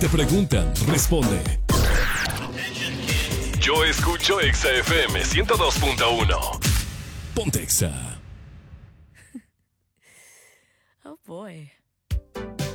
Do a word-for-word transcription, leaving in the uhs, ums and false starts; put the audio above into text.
Te preguntan, responde. Yo escucho Exa F M ciento dos punto uno. Ponte Exa. Oh boy.